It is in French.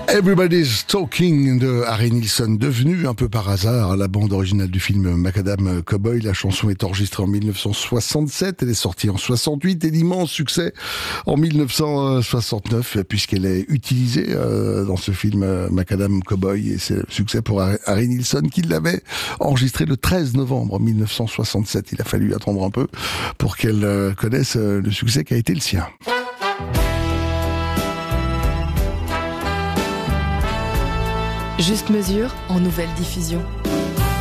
Everybody's Talking de Harry Nilsson, devenue un peu par hasard la bande originale du film Macadam Cowboy. La chanson est enregistrée en 1967, elle est sortie en 68 et l'immense succès en 1969 puisqu'elle est utilisée dans ce film Macadam Cowboy, et c'est le succès pour Harry Nilsson qui l'avait enregistré le 13 novembre 1967. Il a fallu attendre un peu pour qu'elle connaisse le succès qui a été le sien. Juste mesure en nouvelle diffusion.